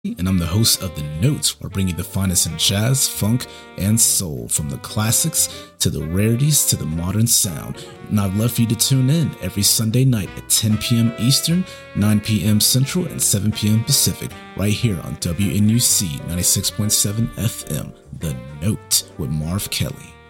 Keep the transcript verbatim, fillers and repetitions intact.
and I'm the host of The Notes, where I bring you the finest in jazz, funk, and soul, from the classics to the rarities to the modern sound. And I'd love for you to tune in every Sunday night at ten p.m. Eastern, nine p.m. Central, and seven p.m. Pacific, right here on W N U C ninety-six point seven F M, The Note with Marv Kelly.